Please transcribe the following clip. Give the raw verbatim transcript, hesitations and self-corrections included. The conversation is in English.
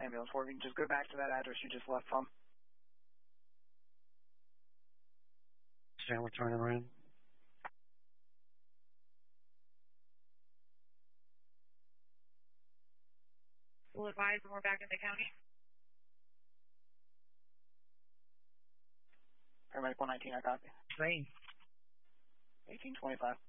ambulance for. You can just go back to that address you just left from. Sam, we're turning around. We'll advise when we're back in the county. Paramedic one nineteen, I copy. Train. eighteen twenty-five.